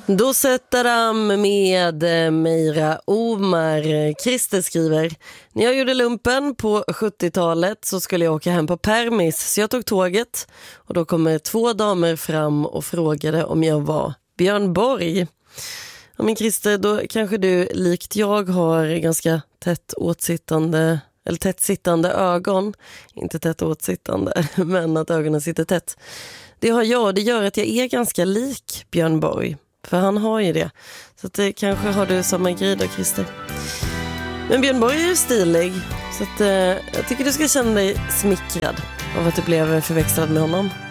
Då sätter han med Meira Omar. Christer skriver: när jag gjorde lumpen på 70-talet så skulle jag åka hem på permis, så jag tog tåget och då kommer 2 damer fram och frågade om jag var Björn Borg. Ja, men Christer, då kanske du likt jag har ganska tätt sittande ögon. Inte tätt åtsittande, men att ögonen sitter tätt. Det har jag, det gör att jag är ganska lik Björn Borg. För han har ju det. Så att det kanske har du samma grej då, Christer. Men Björn Borg är ju stilig. Så att jag tycker du ska känna dig smickrad av att du blev förväxlad med honom.